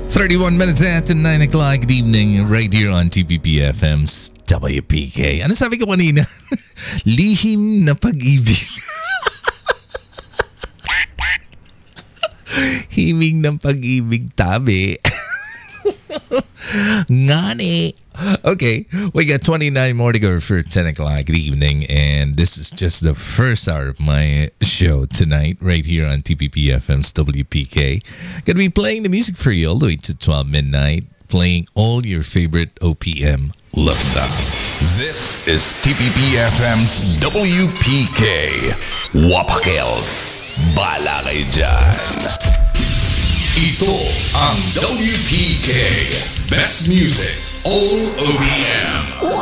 31 minutes after 9 o'clock. Good evening, right here on TPP FM's WPK. Ano sabi ko kanina? Lihim na pag-ibig. Himig ng pag-ibig, tabi. Ngani. Okay, we got 29 more to go for 10 o'clock. Good evening, and this is just the first hour of my show tonight, right here on TPP FM's WPK. Gonna be playing the music for you all the way to 12 midnight, playing all your favorite OPM love songs. This is TPP FM's WPK. Wapakels, bala kayo dyan. Ito ang WPK. Best music, all OPM.